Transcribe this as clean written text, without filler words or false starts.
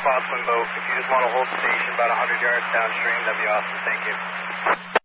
Spot Swim Boat. If you just want to hold station about 100 yards downstream, that'd be awesome. Thank you.